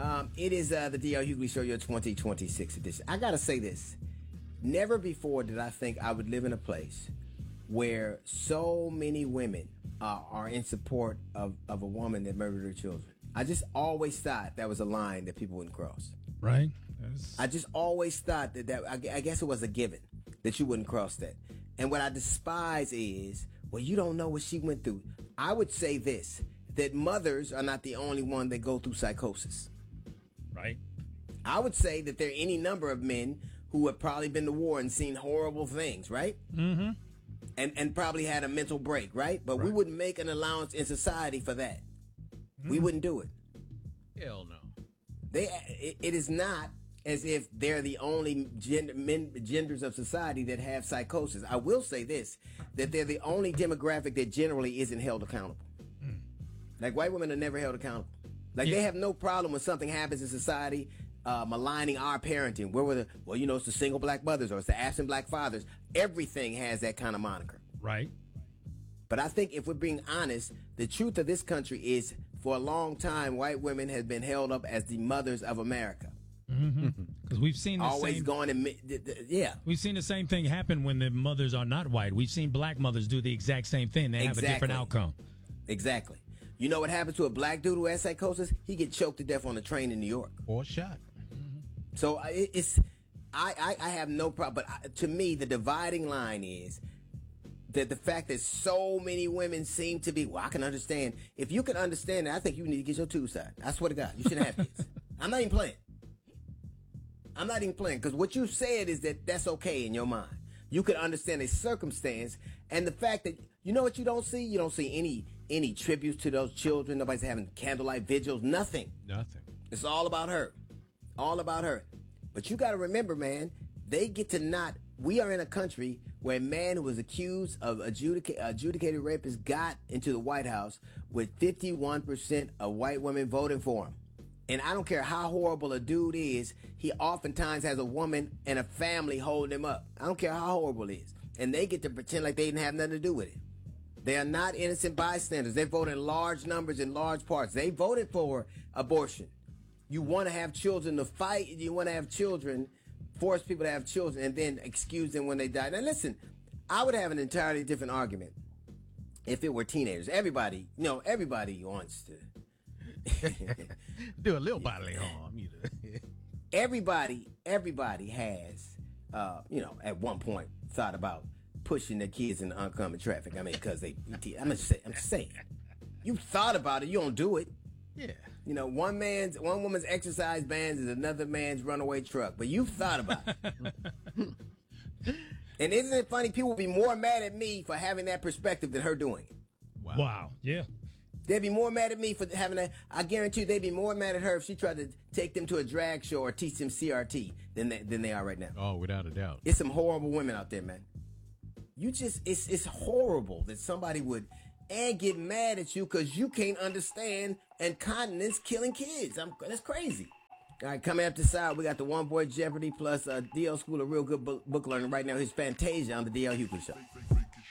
It is the D.L. Hughley Show, your 2026 edition. I gotta say this. Never before did I think I would live in a place where so many women are in support of a woman that murdered her children. I just always thought that was a line that people wouldn't cross. Right. I just always thought that I guess it was a given that you wouldn't cross that. And what I despise is, well, you don't know what she went through. I would say this, that mothers are not the only one that go through psychosis. Right. I would say that there are any number of men who have probably been to war and seen horrible things, right? Mm-hmm. And probably had a mental break, right? But we wouldn't make an allowance in society for that. We wouldn't do it. Hell no. It is not as if they're the only genders of society that have psychosis. I will say this, that they're the only demographic that generally isn't held accountable. Like, white women are never held accountable. Like, they have no problem when something happens in society, maligning our parenting. It's the single black mothers or it's the absent black fathers. Everything has that kind of moniker. Right. But I think if we're being honest, the truth of this country is, for a long time, white women have been held up as the mothers of America. Because we've seen We've seen the same thing happen when the mothers are not white. We've seen black mothers do the exact same thing. They have a different outcome. Exactly. You know what happens to a black dude who has psychosis? He gets choked to death on a train in New York. Or shot. So I have no problem. But to me, the dividing line is that the fact that so many women seem to be, I can understand. If you can understand that, I think you need to get your tubes tied. I swear to God, you shouldn't have kids. I'm not even playing. Because what you said is that that's okay in your mind. You can understand a circumstance, and the fact that, you know what you don't see? You don't see any tributes to those children. Nobody's having candlelight vigils. Nothing. It's all about her. All about her. But you got to remember, man, we are in a country where a man who was accused of adjudicated rapist got into the White House with 51% of white women voting for him. And I don't care how horrible a dude is, he oftentimes has a woman and a family holding him up. I don't care how horrible it is. And they get to pretend like they didn't have nothing to do with it. They are not innocent bystanders. They vote in large numbers in large parts. They voted for abortion. You want to have children to fight. You want to have children, force people to have children, and then excuse them when they die. Now listen, I would have an entirely different argument if it were teenagers. Everybody wants to do a little bodily harm. Everybody has, at one point thought about pushing their kids into oncoming traffic. I mean, because I'm just saying, you thought about it, you don't do it. Yeah. One woman's exercise bands is another man's runaway truck, but you've thought about it. And isn't it funny? People will be more mad at me for having that perspective than her doing it. Wow. Yeah. They'd be more mad at me for having that. I guarantee you they'd be more mad at her if she tried to take them to a drag show or teach them CRT than they are right now. Oh, without a doubt. It's some horrible women out there, man. It's horrible that somebody would get mad at you because you can't understand incontinence killing kids. That's crazy. All right, coming up the side, we got the One Boy Jeopardy plus DL School of Real Good Book Learning right now. His Fantasia on the DL Hughley Show.